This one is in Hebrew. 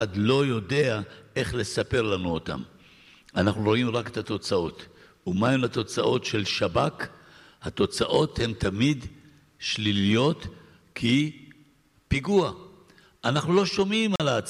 לא יודע איך לספר לנו אותם. אנחנו רואים רק את התוצאות. ומהן התוצאות של שב"כ? התוצאות הן תמיד שליליות כי פיגוע. אנחנו לא שומעים על ההצלחה.